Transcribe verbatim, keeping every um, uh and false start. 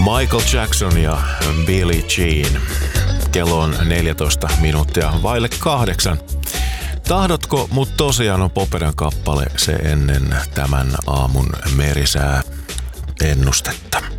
Michael Jackson ja Billie Jean. Kello on neljätoista minuuttia vaille kahdeksan. Tahdotko mut tosiaan on Popedan kappale se ennen tämän aamun merisää ennustetta.